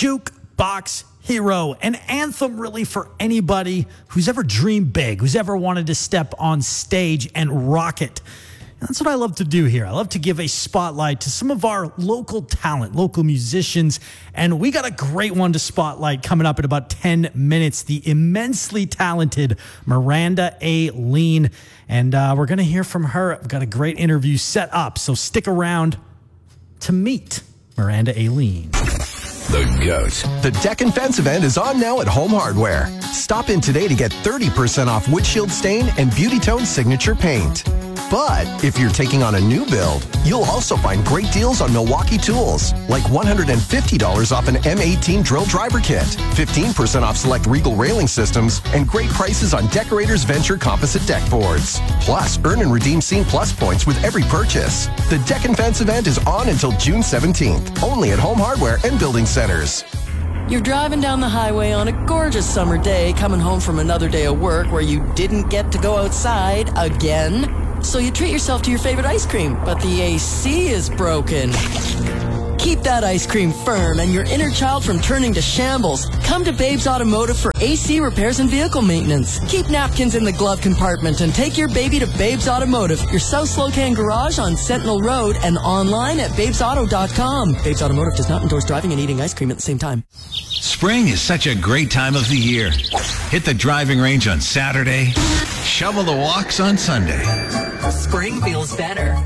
Jukebox Hero, an anthem really for anybody who's ever dreamed big, who's ever wanted to step on stage and rock it. And that's what I love to do here. I love to give a spotlight to some of our local talent, local musicians, and we got a great one to spotlight coming up in about 10 minutes, the immensely talented Miranda Aileen, and we're going to hear from her. I've got a great interview set up, so stick around to meet Miranda Aileen. The GOAT. The Deck and Fence event is on now at Home Hardware. Stop in today to get 30% off windshield stain and Beauty Tone signature paint. But if you're taking on a new build, you'll also find great deals on Milwaukee tools, like $150 off an M18 drill driver kit, 15% off select Regal railing systems, and great prices on Decorators Venture composite deck boards. Plus, earn and redeem Scene Plus points with every purchase. The Deck and Fence event is on until June 17th, only at Home Hardware and Building Centers. You're driving down the highway on a gorgeous summer day, coming home from another day of work where you didn't get to go outside again. So you treat yourself to your favorite ice cream, but the AC is broken. Keep that ice cream firm and your inner child from turning to shambles. Come to Babes Automotive for AC repairs and vehicle maintenance. Keep napkins in the glove compartment and take your baby to Babes Automotive, your South Slocan garage on Sentinel Road, and online at babesauto.com. Babes Automotive does not endorse driving and eating ice cream at the same time. Spring is such a great time of the year. Hit the driving range on Saturday, shovel the walks on Sunday. Spring feels better